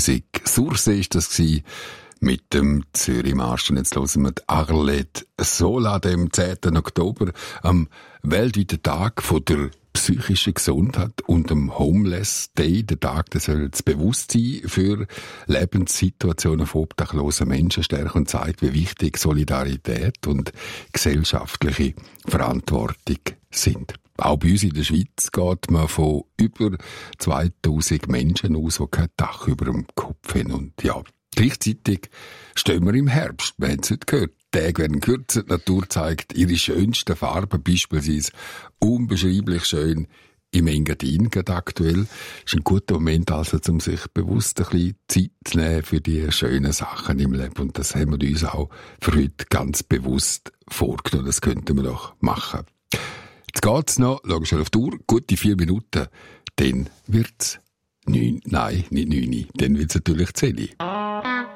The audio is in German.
Musik. Source ist das gewesen, mit dem Zürich-Marsch. Und jetzt hören wir die Arlette Sola, dem 10. Oktober, am weltweiten Tag von der psychischen Gesundheit und dem Homeless Day. Der Tag, der soll das Bewusstsein für Lebenssituationen von obdachlosen Menschen stärken und zeigt, wie wichtig Solidarität und gesellschaftliche Verantwortung sind. Auch bei uns in der Schweiz geht man von über 2000 Menschen aus, die kein Dach über dem Kopf haben. Und ja, gleichzeitig stehen wir im Herbst. Wir haben es heute gehört. Die Tage werden kürzer. Die Natur zeigt ihre schönsten Farben, beispielsweise unbeschreiblich schön im Engadin gerade aktuell. Ist ein guter Moment also, um sich bewusst ein bisschen Zeit zu nehmen für die schönen Sachen im Leben. Und das haben wir uns auch für heute ganz bewusst vorgenommen. Das könnten wir doch machen. Jetzt geht's noch, schau schnell auf die Uhr, gute 4 Minuten, dann wird's 9, nein, nicht 9, dann wird's natürlich 10.